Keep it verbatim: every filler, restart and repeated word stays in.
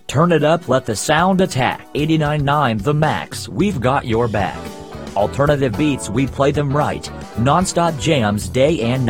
Turn it up, let the sound attack. eighty-nine point nine The Max, we've got your back. Alternative beats, we play them right. Non-stop jams day and night.